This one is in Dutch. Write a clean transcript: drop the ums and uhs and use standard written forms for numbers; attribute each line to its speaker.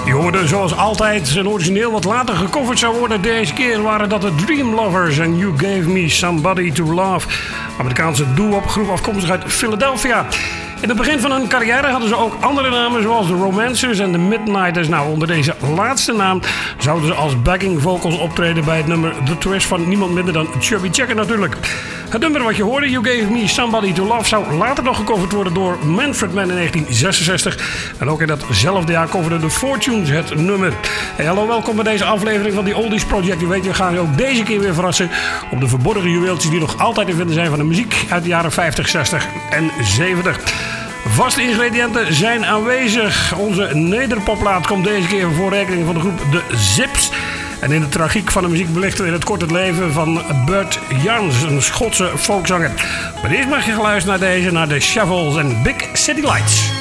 Speaker 1: Je hoorde zoals altijd een origineel wat later gecoverd zou worden. Deze keer waren dat de Dream Lovers en You Gave Me Somebody to Love. Amerikaanse doo-wop groep afkomstig uit Philadelphia. In het begin van hun carrière hadden ze ook andere namen zoals de Romancers en de Midnighters. Nou, onder deze laatste naam zouden ze als backing vocals optreden bij het nummer The Twist van niemand minder dan Chubby Checker natuurlijk. Het nummer wat je hoorde, You Gave Me Somebody to Love, zou later nog gecoverd worden door Manfred Mann in 1966. En ook in datzelfde jaar coverden de Fortunes het nummer. Hey, hallo, welkom bij deze aflevering van die Oldies Project. Je weet, we gaan je ook deze keer weer verrassen op de verborgen juweeltjes die nog altijd te vinden zijn van de muziek uit de jaren 50, 60 en 70. Vaste ingrediënten zijn aanwezig. Onze nederpoplaat komt deze keer voor rekening van de groep The Zips. En in de tragiek van de muziek belichten we in het kort het leven van Bert Jansch, een Schotse folkzanger. Maar eerst mag je geluisterd naar de Shovels en Big City Lights.